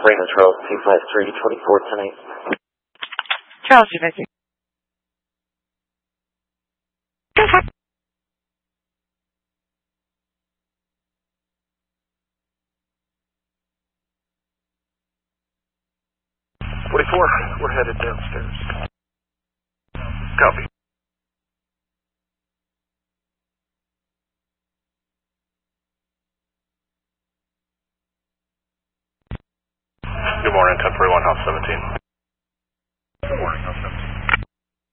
Brandon Charles 253-24 tonight. Charles 253. We're headed downstairs. Copy. Good morning, 1041 House 17.